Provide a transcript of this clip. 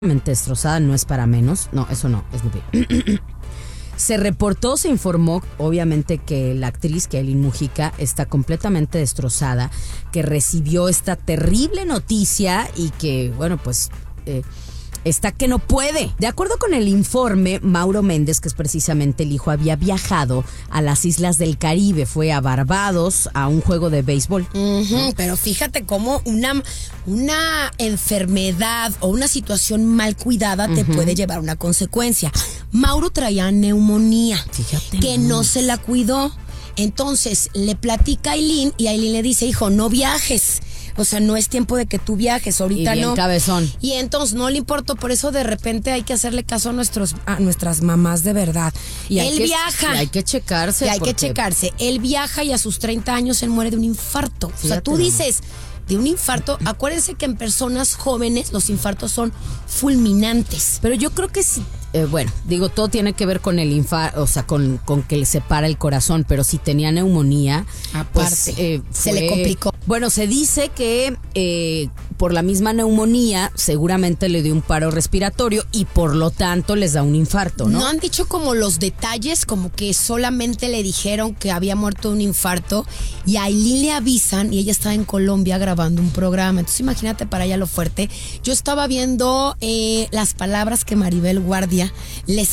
Destrozada, no es para menos. No, eso no, es Se reportó, se informó, obviamente, que la actriz, que Aileen Mujica, está completamente destrozada, que recibió esta terrible noticia y que, bueno, pues está que no puede. De acuerdo con el informe, Mauro Méndez, que es precisamente el hijo, había viajado a las islas del Caribe, fue a Barbados a un juego de béisbol. Pero fíjate cómo una enfermedad o una situación mal cuidada te puede llevar a una consecuencia. Mauro traía neumonía, fíjate, que no se la cuidó. Entonces le platica a Aileen y Aileen le dice: hijo, no viajes. O sea, no es tiempo de que tú viajes, ahorita y bien no. Cabezón. Y entonces no le importó, por eso de repente hay que hacerle caso a nuestras mamás de verdad. Y él viaja. Y hay que checarse. Y hay que checarse. Él viaja y a sus 30 años él muere de un infarto. Fíjate, o sea, tú dices, de un infarto, acuérdense que en personas jóvenes los infartos son fulminantes. Pero yo creo que sí. Bueno, digo, todo tiene que ver con el infarto, o sea, con que le separa el corazón, pero si tenía neumonía, aparte, pues, se le complicó. Bueno, se dice que por la misma neumonía seguramente le dio un paro respiratorio y por lo tanto les da un infarto, ¿no? No han dicho como los detalles, como que solamente le dijeron que había muerto de un infarto y a Aileen le avisan y ella estaba en Colombia grabando un programa. Entonces imagínate para ella lo fuerte. Yo estaba viendo las palabras que Maribel Guardia les